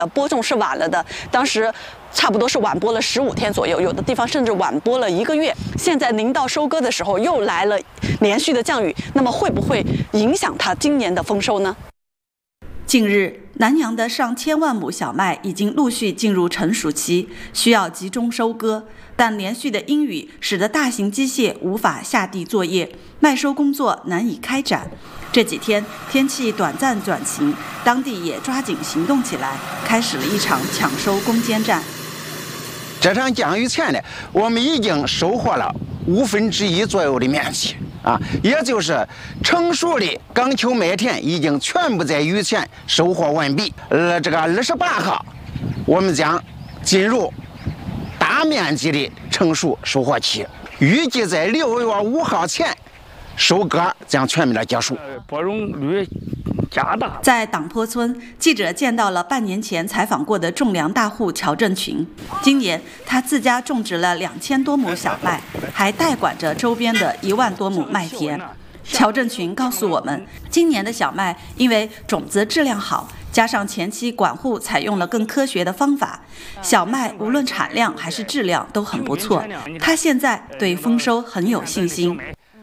播种是晚了的，当时差不多是晚播了15天左右，有的地方甚至晚播了1个月。现在临到收割的时候，又来了连续的降雨，那么会不会影响它今年的丰收呢？ 近日，南阳的上千万亩小麦已经陆续进入成熟期，需要集中收割。但连续的阴雨使得大型机械无法下地作业，麦收工作难以开展。这几天天气短暂转晴，当地也抓紧行动起来，开始了一场抢收攻坚战。 这场降雨前呢，我们已经收获了1/5左右的面积啊，也就是成熟的岗丘麦田已经全部在雨前收获完毕。这个28号，我们将进入大面积的成熟收获期，预计在6月5号前。收割将全面的结束， 播种率加大。 在党坡村，记者见到了半年前采访过的种粮大户乔振群。今年他自家种植了2000多亩小麦，还代管着周边的1万多亩麦田。乔振群告诉我们，今年的小麦因为种子质量好，加上前期管护采用了更科学的方法，小麦无论产量还是质量都很不错。他现在对丰收很有信心。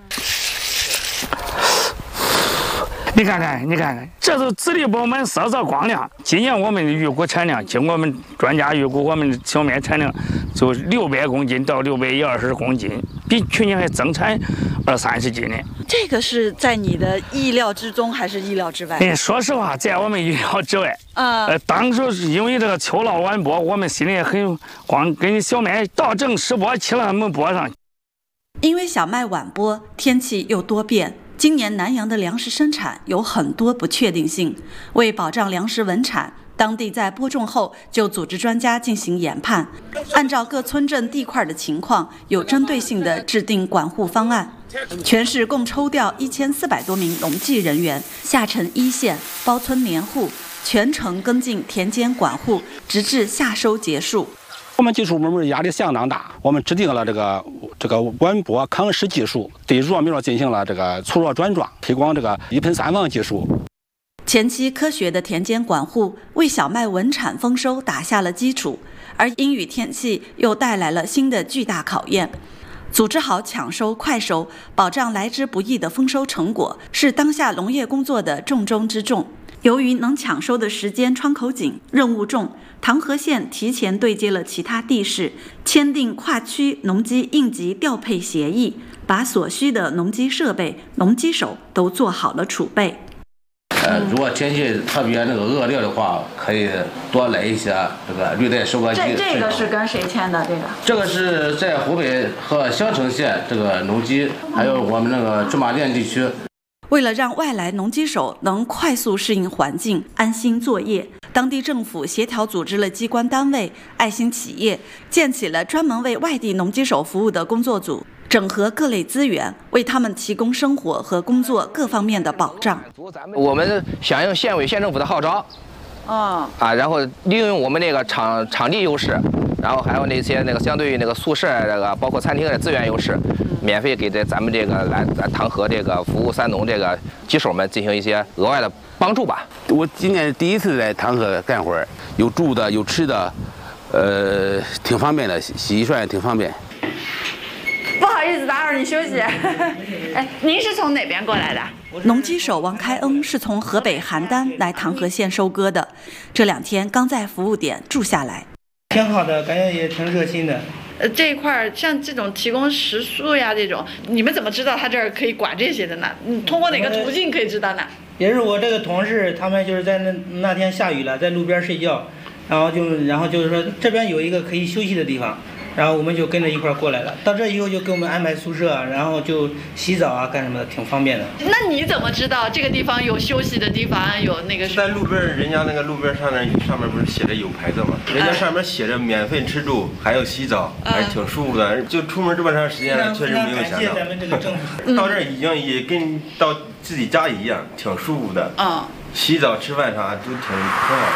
你看看，这都籽粒饱满，色泽光亮。今年我们的预估产量，经过我们专家预估，我们的小麦产量就600公斤到620公斤，比去年还增产20-30斤呢。 这个是在你的意料之中还是意料之外？ 说实话，在我们意料之外。当时是因为这个秋涝晚播，我们心里很慌，跟小麦到正试播期了没播上。 因为小麦晚播，天气又多变。今年南阳的粮食生产有很多不确定性，为保障粮食稳产，当地在播种后就组织专家进行研判，按照各村镇地块的情况，有针对性地制定管护方案。全市共抽调1400多名农技人员下沉一线，包村联户，全程跟进田间管护，直至夏收结束。 我们技术部门压力相当大，我们制定了这个晚播抗湿技术，对弱苗进行了这个粗弱转状，推广这个1盆3防技术。 前期科学的田间管护为小麦稳产丰收打下了基础，而阴雨天气又带来了新的巨大考验。组织好抢收快收，保障来之不易的丰收成果，是当下农业工作的重中之重。由于能抢收的时间窗口紧，任务重，唐河县提前对接了其他地市，签订跨区农机应急调配协议，把所需的农机设备、农机手都做好了储备。 如果天气特别恶劣的话，可以多来一些这个绿带收割机。 这个是跟谁签的？ 这个是在湖北和襄城县这个农机，还有我们那个驻马店地区。 为了让外来农机手能快速适应环境、安心作业，当地政府协调组织了机关单位、爱心企业，建起了专门为外地农机手服务的工作组，整合各类资源，为他们提供生活和工作各方面的保障。 我们响应县委县政府的号召，然后利用我们那个场地优势，然后还有那些相对于宿舍包括餐厅的资源优势，免费给咱们来唐河服务3农机手们进行一些额外的帮助吧。 我今年第一次在唐河干活，有住的有吃的，挺方便的，洗衣涮也挺方便。 不好意思打扰你休息。您是从哪边过来的？ 农机手王开恩是从河北邯郸来唐河县收割的，这2天刚在服务点住下来。 挺好的，感觉也挺热心的。 这一块像这种提供食宿呀，这种你们怎么知道他这儿可以管这些的呢？你通过哪个途径可以知道呢？ 也是我这个同事，他们就是在那天下雨了，在路边睡觉，然后就是说这边有一个可以休息的地方，然后我们就跟着一块过来了。到这以后就给我们安排宿舍，然后就洗澡啊干什么的，挺方便的。 那你怎么知道这个地方有休息的地方，有那个？ 在路边，人家那个路边上面不是写着有牌子吗？人家上面写着免费吃住，还有洗澡，还挺舒服的。就出门这么长时间了，确实没有想到。 感谢咱们这个政府。 到这儿已经也跟到自己家一样，挺舒服的。洗澡吃饭啥都挺好的。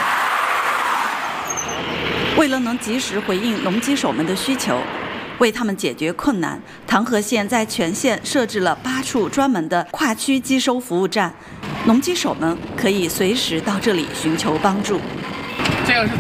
为了能及时回应农机手们的需求，为他们解决困难，唐河县在全县设置了8处专门的跨区机收服务站，农机手们可以随时到这里寻求帮助。 这个是